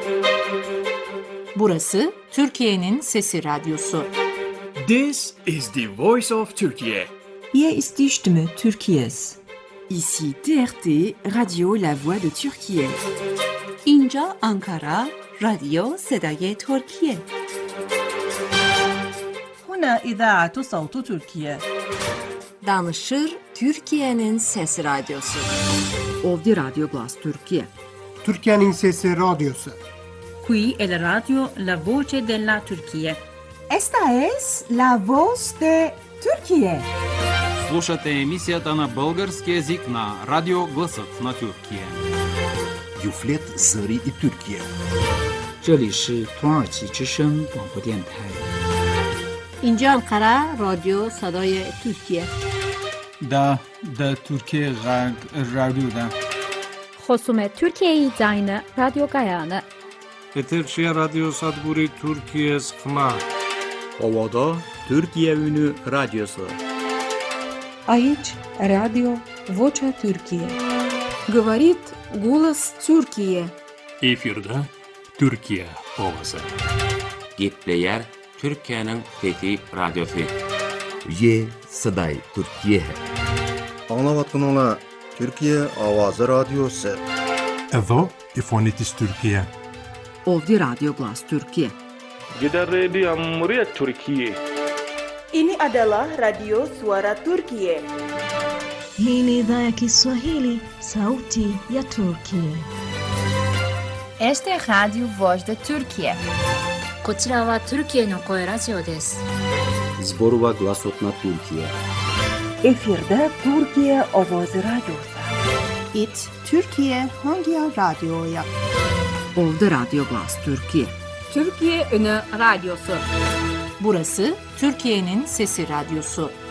Burası Türkiye'nin Sesi Radyosu. This is the voice of Turkey. Hier ist die Stimme Türkiye's. Ici TRT, Radio La Voix de Türkiye. اینجا آنکارا، رادیو صدای ترکیه. هنا إذاعة صوت تركيا. Danışır Türkiye'nin Sesi Radyosu. Ovdi Radyo Glas Türkiye. Türkiye'nin Sesi Radyosu. Qui è la radio La Voce della Turchia. Esta es la voz de Türkiye. Слушате емисията на български език на Радио Гласът на Türkiye. Юфлет Зări и Türkiye. 这里是土耳其之声广播电台。 اینجا آنکارا، رادیو صدای ترکیه. دا Türkiye Radyo'da. خصوم Türkiye'yi Zayne Radyo Gayane. Eterşehir Radyo Sadguri Türkiye Skma. Ovada Türkiye Ünü Radyosu. Aici Radio Vocea Türkiye. Говорит голос Türkiye. Efirde Türkiye Ovası. Gitleyer Türkiye'nin Fethi Radyosu. Ye Saday Türkiye. Anlavatkanlar Türkiye Avazı Radyosu. Evo İfonitis Türkiye. Ovdi Radyo Glas Türkiye. Gider Radio Muria Türkiye. Ini adalah Radio Suara Turkiye. Hii ni idhaa ya Kiswahili, Sauti ya Turkiye. Este Radio Voz de Turkiye. こちらはトルキエの声ラジオです。 Zborova Glasot na Türkiye. Efirde Türkiye Ovaz Radyosu. İt Türkiye hangi radyoya? Ovdi Radyo Glas Türkiye. Türkiye Ünü Radyosu. Burası Türkiye'nin Sesi Radyosu.